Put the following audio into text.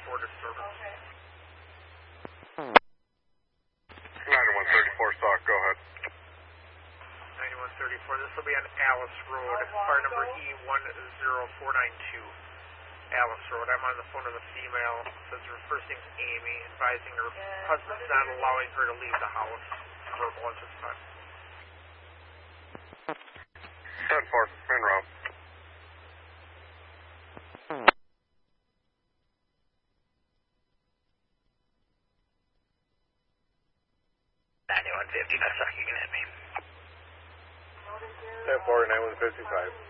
disturbance. Okay. 9134 stock, go ahead. 9134, this will be on Alice Road, car number E10492. Alice Road. I'm on the phone with a female. Says her first name's Amy, advising her husband's not allowing her to leave the house. Verbal at this time. 10-4, en route. 9155, sorry, you can hit me. 10-4, 9155.